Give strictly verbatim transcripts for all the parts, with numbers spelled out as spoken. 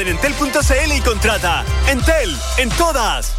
En entel punto c l y contrata. Entel, en todas.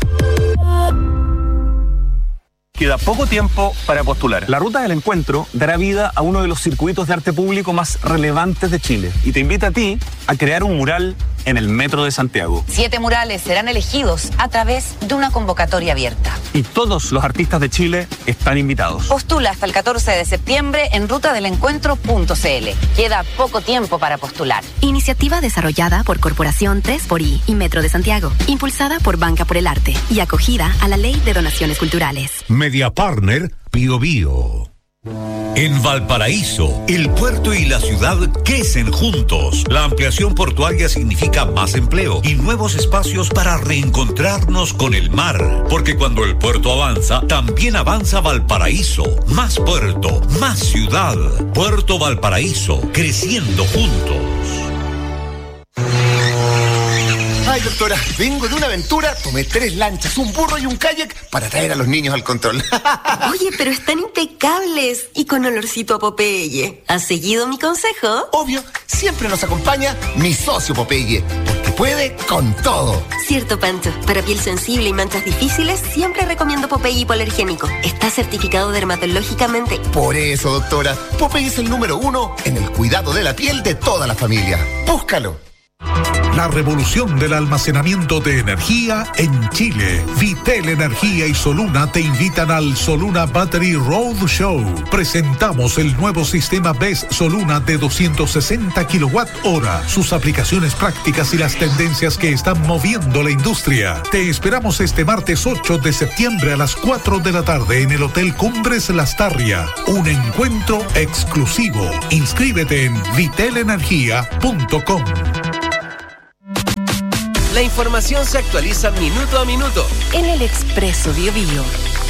Queda poco tiempo para postular. La Ruta del Encuentro dará vida a uno de los circuitos de arte público más relevantes de Chile y te invita a ti a crear un mural en el Metro de Santiago. Siete murales serán elegidos a través de una convocatoria abierta. Y todos los artistas de Chile están invitados. Postula hasta el catorce de septiembre en ruta del encuentro punto c l. Queda poco tiempo para postular. Iniciativa desarrollada por Corporación tres por I y Metro de Santiago. Impulsada por Banca por el Arte y acogida a la Ley de Donaciones Culturales. Media Partner Bio Bio. En Valparaíso, el puerto y la ciudad crecen juntos. La ampliación portuaria significa más empleo y nuevos espacios para reencontrarnos con el mar. Porque cuando el puerto avanza, también avanza Valparaíso. Más puerto, más ciudad. Puerto Valparaíso, creciendo juntos. Ay, doctora, vengo de una aventura, tomé tres lanchas, un burro y un kayak para traer a los niños al control. Oye, pero están impecables y con olorcito a Popeye. ¿Has seguido mi consejo? Obvio, siempre nos acompaña mi socio Popeye, porque puede con todo. Cierto, Pancho. Para piel sensible y manchas difíciles, siempre recomiendo Popeye hipoalergénico. Está certificado dermatológicamente. Por eso, doctora, Popeye es el número uno en el cuidado de la piel de toda la familia. Búscalo. La revolución del almacenamiento de energía en Chile. Vitel Energía y Soluna te invitan al Soluna Battery Road Show. Presentamos el nuevo sistema B E S Soluna de doscientos sesenta kilowatt hora, sus aplicaciones prácticas y las tendencias que están moviendo la industria. Te esperamos este martes ocho de septiembre a las cuatro de la tarde en el Hotel Cumbres Lastarria. Un encuentro exclusivo. Inscríbete en vitel energía punto com. La información se actualiza minuto a minuto en el Expreso Bio Bio.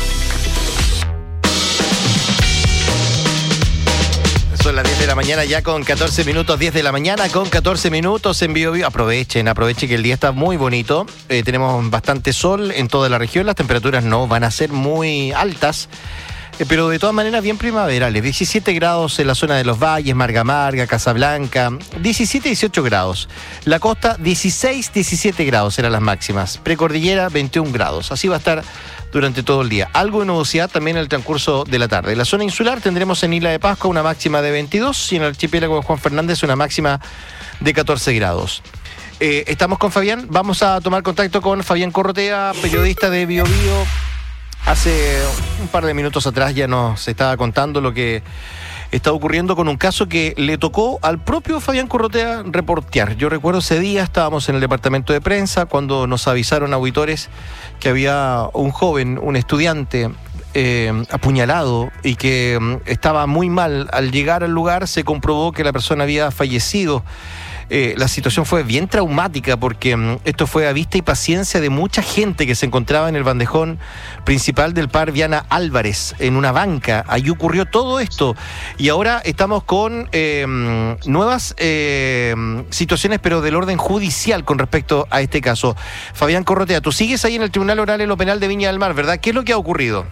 Son las diez de la mañana ya con catorce minutos, diez de la mañana con catorce minutos en Bio Bio. Aprovechen, aprovechen que el día está muy bonito. Eh, tenemos bastante sol en toda la región, las temperaturas no van a ser muy altas. Pero de todas maneras bien primaverales, diecisiete grados en la zona de los valles, Marga Marga, Casablanca, diecisiete, dieciocho grados. La costa, dieciséis, diecisiete grados eran las máximas. Precordillera, veintiún grados. Así va a estar durante todo el día. Algo de nubosidad también en el transcurso de la tarde. En la zona insular tendremos en Isla de Pascua una máxima de veintidós y en el archipiélago de Juan Fernández una máxima de catorce grados. Eh, estamos con Fabián, vamos a tomar contacto con Fabián Corrotea, periodista de Bio Bio. Hace un par de minutos atrás ya nos estaba contando lo que está ocurriendo con un caso que le tocó al propio Fabián Corrotea reportear. Yo recuerdo ese día, estábamos en el departamento de prensa cuando nos avisaron auditores que había un joven, un estudiante eh, apuñalado y que eh, estaba muy mal. Al llegar al lugar se comprobó que la persona había fallecido. Eh, la situación fue bien traumática porque um, esto fue a vista y paciencia de mucha gente que se encontraba en el bandejón principal del par Viana Álvarez, en una banca. Ahí ocurrió todo esto y ahora estamos con eh, nuevas eh, situaciones, pero del orden judicial con respecto a este caso. Fabián Corrotea, tú sigues ahí en el Tribunal Oral en lo Penal de Viña del Mar, ¿verdad? ¿Qué es lo que ha ocurrido?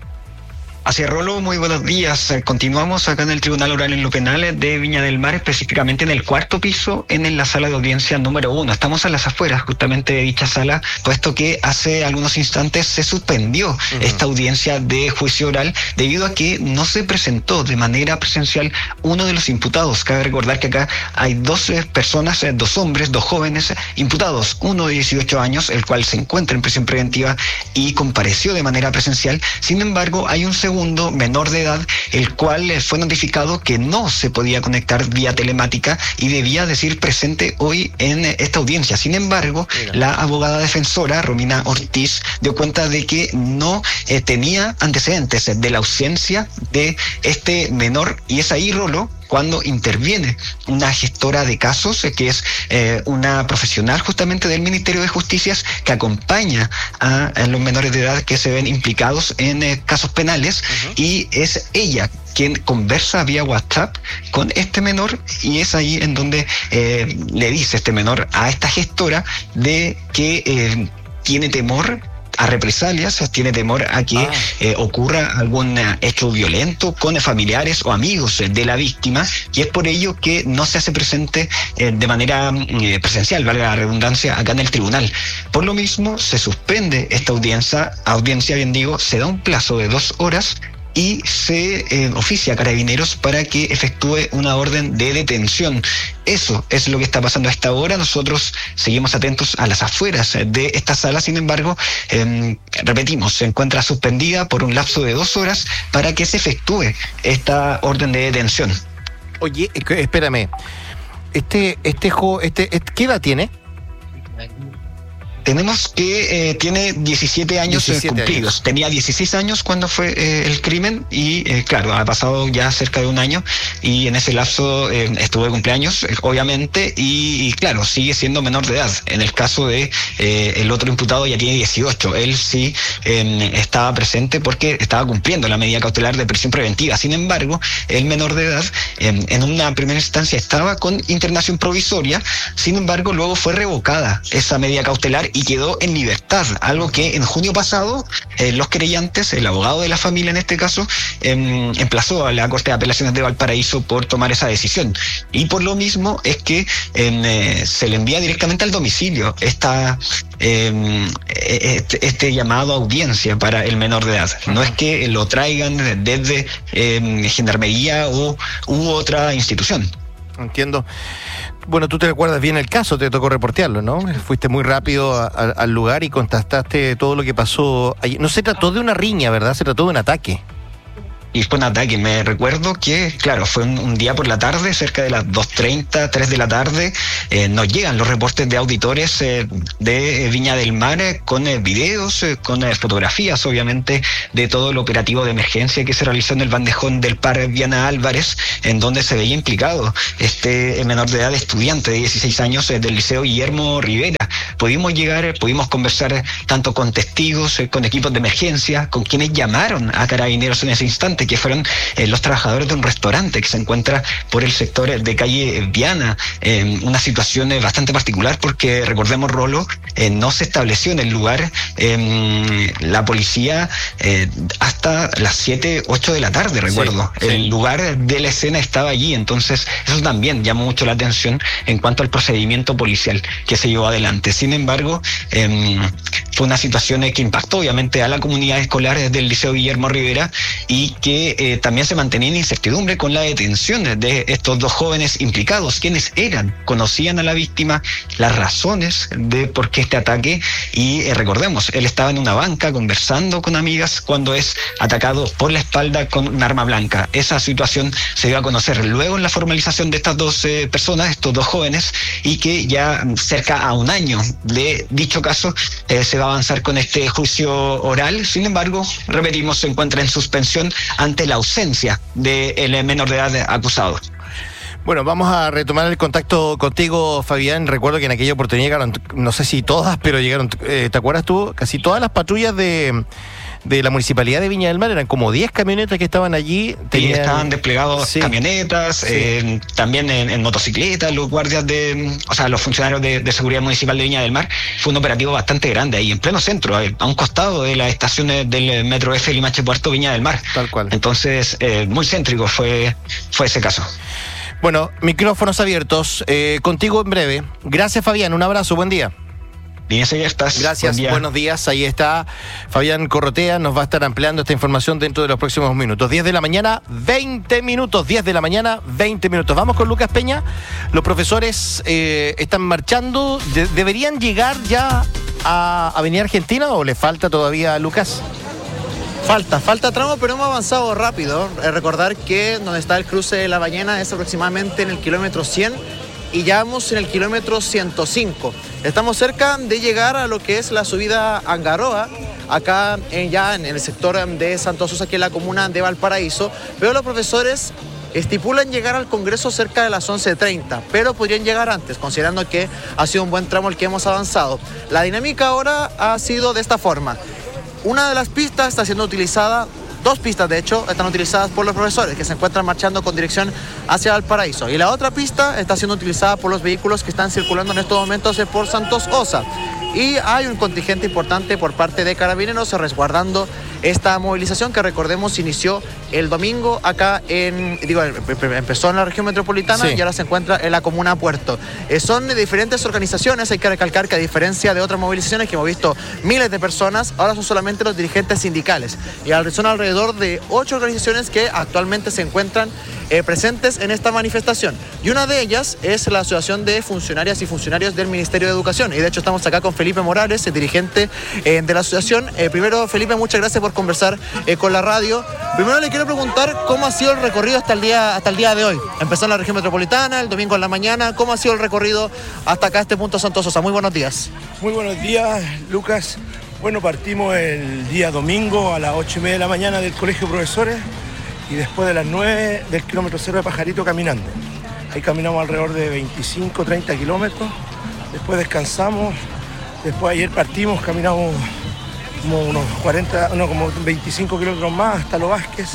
Así es, Rolo, muy buenos días. Continuamos acá en el Tribunal Oral en lo Penal de Viña del Mar, específicamente en el cuarto piso, en la sala de audiencia número uno. Estamos a las afueras justamente de dicha sala, puesto que hace algunos instantes se suspendió uh-huh. esta audiencia de juicio oral debido a que no se presentó de manera presencial uno de los imputados. Cabe recordar que acá hay dos personas, dos hombres, dos jóvenes imputados, uno de dieciocho años, el cual se encuentra en prisión preventiva y compareció de manera presencial. Sin embargo, hay un segundo segundo menor de edad, el cual fue notificado que no se podía conectar vía telemática y debía decir presente hoy en esta audiencia. Sin embargo, Mira. la abogada defensora, Romina Ortiz, dio cuenta de que no eh, tenía antecedentes de la ausencia de este menor, y es ahí, Rolo, cuando interviene una gestora de casos, que es eh, una profesional justamente del Ministerio de Justicia que acompaña a, a los menores de edad que se ven implicados en eh, casos penales, uh-huh. y es ella quien conversa vía WhatsApp con este menor, y es ahí en donde eh, le dice este menor a esta gestora de que eh, tiene temor a represalias, tiene temor a que ah. eh, ocurra algún hecho violento con familiares o amigos de la víctima, y es por ello que no se hace presente eh, de manera eh, presencial, valga la redundancia, acá en el tribunal. Por lo mismo, se suspende esta audiencia, audiencia bien digo, se da un plazo de dos horas y se eh, oficia a Carabineros para que efectúe una orden de detención. Eso es lo que está pasando a esta hora. Nosotros seguimos atentos a las afueras de esta sala. Sin embargo, eh, repetimos, se encuentra suspendida por un lapso de dos horas para que se efectúe esta orden de detención. Oye, espérame. Este, este jo, este, este, ¿qué edad tiene? Tenemos que eh, tiene diecisiete años diecisiete cumplidos. Años. Tenía dieciséis años cuando fue eh, el crimen y, eh, claro, ha pasado ya cerca de un año y en ese lapso eh, estuvo de cumpleaños, eh, obviamente, y, y, claro, sigue siendo menor de edad. En el caso de eh, el otro imputado ya tiene dieciocho. Él sí eh, estaba presente porque estaba cumpliendo la medida cautelar de prisión preventiva. Sin embargo, el menor de edad eh, en una primera instancia estaba con internación provisoria. Sin embargo, luego fue revocada esa medida cautelar y quedó en libertad, algo que en junio pasado eh, los querellantes, el abogado de la familia en este caso, eh, emplazó a la Corte de Apelaciones de Valparaíso por tomar esa decisión. Y por lo mismo es que eh, se le envía directamente al domicilio esta eh, este, este llamado a audiencia para el menor de edad. No es que lo traigan desde eh, Gendarmería u, u otra institución. Entiendo. Bueno, tú te recuerdas bien el caso, te tocó reportearlo, ¿no? Fuiste muy rápido a, a, al lugar y contactaste todo lo que pasó allí. No se trató de una riña, ¿verdad? Se trató de un ataque. Y fue un ataque. Me recuerdo que, claro, fue un, un día por la tarde, cerca de las dos treinta, tres de la tarde, eh, nos llegan los reportes de auditores eh, de Viña del Mar eh, con eh, videos, eh, con eh, fotografías, obviamente, de todo el operativo de emergencia que se realizó en el bandejón del Par Viana Álvarez, en donde se veía implicado este eh, menor de edad, estudiante de dieciséis años eh, del Liceo Guillermo Rivera. Pudimos llegar, eh, pudimos conversar eh, tanto con testigos, eh, con equipos de emergencia, con quienes llamaron a Carabineros en ese instante, que fueron eh, los trabajadores de un restaurante que se encuentra por el sector de calle Viana. Eh, una situación eh, bastante particular porque, recordemos, Rolo, eh, no se estableció en el lugar eh, la policía eh, hasta las siete, ocho de la tarde, recuerdo. Sí, sí. El lugar de la escena estaba allí, entonces eso también llamó mucho la atención en cuanto al procedimiento policial que se llevó adelante. Sin embargo, eh, fue una situación eh, que impactó obviamente a la comunidad escolar del Liceo Guillermo Rivera y que eh, también se mantenía en incertidumbre con la detención de estos dos jóvenes implicados. ¿Quiénes eran? ¿Conocían a la víctima? Las razones de por qué este ataque. Y eh, recordemos, él estaba en una banca conversando con amigas cuando es atacado por la espalda con un arma blanca. Esa situación se dio a conocer luego en la formalización de estas dos eh, personas, estos dos jóvenes, y que ya cerca a un año de dicho caso eh, se va a avanzar con este juicio oral. Sin embargo, repetimos, se encuentra en suspensión ante la ausencia del menor de edad acusado. Bueno, vamos a retomar el contacto contigo, Fabián. Recuerdo que en aquella oportunidad llegaron, no sé si todas, pero llegaron, eh, ¿te acuerdas tú? Casi todas las patrullas de, de la Municipalidad de Viña del Mar, eran como diez camionetas que estaban allí. Tenían... Sí, estaban desplegados sí. camionetas, sí. Eh, también en, en motocicletas, los guardias de, o sea, los funcionarios de, de seguridad municipal de Viña del Mar. Fue un operativo bastante grande ahí, en pleno centro, a un costado de las estaciones del Metro F Limache Puerto Viña del Mar. Tal cual. Entonces, eh, muy céntrico fue, fue ese caso. Bueno, micrófonos abiertos, eh, contigo en breve. Gracias, Fabián, un abrazo, buen día. Bien, ya estás. Gracias, Buen buenos días. Ahí está Fabián Corrotea, nos va a estar ampliando esta información dentro de los próximos minutos. diez de la mañana, veinte minutos. diez de la mañana, veinte minutos. Vamos con Lucas Peña. Los profesores eh, están marchando. De- ¿Deberían llegar ya a Avenida Argentina o le falta todavía a Lucas? Falta, falta tramo, pero hemos avanzado rápido. Eh, recordar que donde está el cruce de La Ballena es aproximadamente en el kilómetro cien y ya vamos en el kilómetro ciento cinco. Estamos cerca de llegar a lo que es la subida a Angaroa, acá eh, ya en el sector de Santo Sosa, aquí en la comuna de Valparaíso, pero los profesores estipulan llegar al Congreso cerca de las once treinta, pero podrían llegar antes, considerando que ha sido un buen tramo el que hemos avanzado. La dinámica ahora ha sido de esta forma. Una de las pistas está siendo utilizada, dos pistas de hecho, están utilizadas por los profesores que se encuentran marchando con dirección hacia Valparaíso. Y la otra pista está siendo utilizada por los vehículos que están circulando en estos momentos por Santos Osa. y hay un contingente importante por parte de Carabineros resguardando esta movilización que, recordemos, inició el domingo acá en, digo, empezó en la región metropolitana, sí, y ahora se encuentra en la comuna Puerto. Eh, son de diferentes organizaciones, hay que recalcar que a diferencia de otras movilizaciones que hemos visto miles de personas, ahora son solamente los dirigentes sindicales. Y son alrededor de ocho organizaciones que actualmente se encuentran eh, presentes en esta manifestación. Y una de ellas es la Asociación de Funcionarias y Funcionarios del Ministerio de Educación. Y de hecho estamos acá con Felipe Morales, el dirigente eh, de la asociación. Eh, primero, Felipe, muchas gracias por conversar eh, con la radio. Primero le quiero preguntar cómo ha sido el recorrido hasta el día hasta el día de hoy. Empezó en la región metropolitana, el domingo en la mañana. ¿Cómo ha sido el recorrido hasta acá, este punto Santo Sosa? Muy buenos días. Muy buenos días, Lucas. Bueno, partimos el día domingo a las ocho y media de la mañana del Colegio de Profesores y después de las nueve del kilómetro cero de Pajarito caminando. Ahí caminamos alrededor de veinticinco, treinta kilómetros. Después descansamos. Después ayer partimos, caminamos como unos cuarenta, no, como veinticinco kilómetros más hasta Los Vázquez.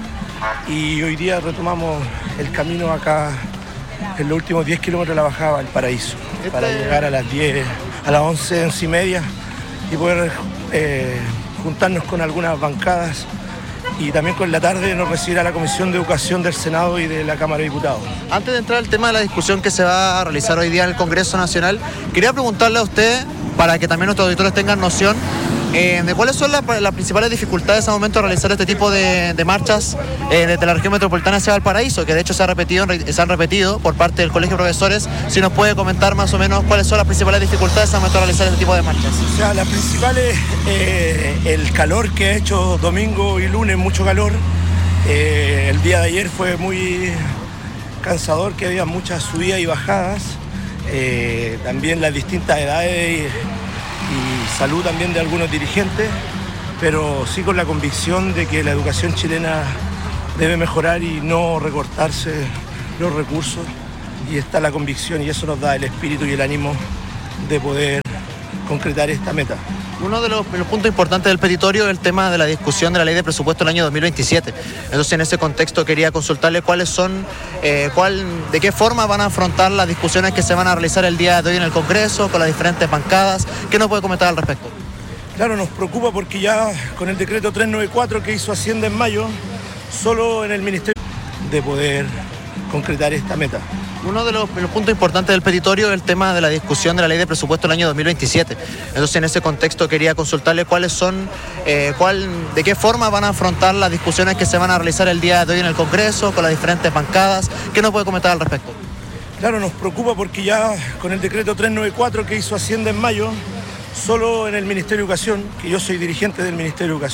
Y hoy día retomamos el camino acá en los últimos diez kilómetros de la bajada al Paraíso, este... para llegar a las diez, a las once, once y media y poder eh, juntarnos con algunas bancadas y también con la tarde nos recibirá la Comisión de Educación del Senado y de la Cámara de Diputados. Antes de entrar al tema de la discusión que se va a realizar hoy día en el Congreso Nacional, quería preguntarle a usted, para que también nuestros auditores tengan noción, Eh, de cuáles son las, las principales dificultades al momento de realizar este tipo de, de marchas eh, desde la región metropolitana hacia Valparaíso, que de hecho se ha repetido, se han repetido por parte del Colegio de Profesores. Si nos puede comentar más o menos cuáles son las principales dificultades al momento de realizar este tipo de marchas. O sea, las principales, eh, el calor que ha hecho domingo y lunes, mucho calor. Eh, el día de ayer fue muy cansador, que había muchas subidas y bajadas. Eh, también las distintas edades y, y salud también de algunos dirigentes, pero sí con la convicción de que la educación chilena debe mejorar y no recortarse los recursos, y está la convicción y eso nos da el espíritu y el ánimo de poder concretar esta meta. Uno de los, de los puntos importantes del petitorio es el tema de la discusión de la ley de presupuesto del año dos mil veintisiete. Entonces, en ese contexto quería consultarle cuáles son, eh, cuál, de qué forma van a afrontar las discusiones que se van a realizar el día de hoy en el Congreso, con las diferentes bancadas. ¿Qué nos puede comentar al respecto? Claro, nos preocupa porque ya con el decreto trescientos noventa y cuatro que hizo Hacienda en mayo, solo en el Ministerio de poder concretar esta meta. Uno de los, de los puntos importantes del petitorio es el tema de la discusión de la ley de presupuesto del año dos mil veintisiete. Entonces, en ese contexto quería consultarle cuáles son, eh, cuál, de qué forma van a afrontar las discusiones que se van a realizar el día de hoy en el Congreso, con las diferentes bancadas. ¿Qué nos puede comentar al respecto? Claro, nos preocupa porque ya con el decreto trescientos noventa y cuatro que hizo Hacienda en mayo, solo en el Ministerio de Educación, que yo soy dirigente del Ministerio de Educación,